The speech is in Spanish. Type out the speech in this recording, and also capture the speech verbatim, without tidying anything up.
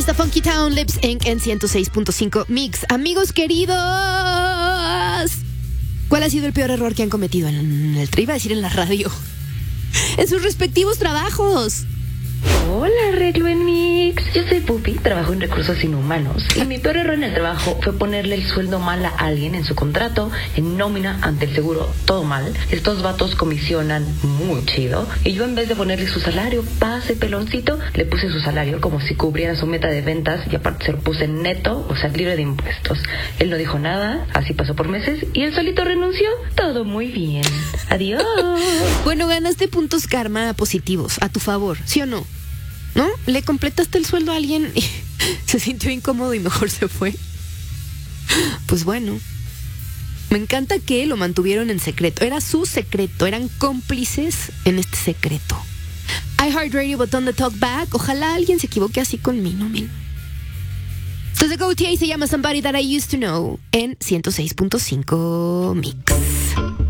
está Funky Town, Lips incorporated en ciento seis punto cinco Mix. Amigos queridos, ¿cuál ha sido el peor error que han cometido en el, iba a decir en la radio, en sus respectivos trabajos? Hola, arreglo en Mix. Yo soy Pupi, trabajo en recursos inhumanos. Y mi peor error en el trabajo fue ponerle el sueldo mal a alguien en su contrato, en nómina, ante el seguro, todo mal. Estos vatos comisionan muy chido. Y yo, en vez de ponerle su salario, pase peloncito, le puse su salario como si cubriera su meta de ventas. Y aparte se lo puse neto, o sea, libre de impuestos. Él no dijo nada, así pasó por meses. Y él solito renunció. Todo muy bien. Adiós. Bueno, ganaste puntos karma positivos a tu favor, ¿sí o no? ¿No? Le completaste el sueldo a alguien y se sintió incómodo y mejor se fue. Pues bueno, me encanta que lo mantuvieron en secreto. Era su secreto, eran cómplices en este secreto. iHeartRadio, botón de talkback. Ojalá alguien se equivoque así conmigo, men. Entonces, Go T A se llama Somebody That I Used to Know en ciento seis punto cinco Mix.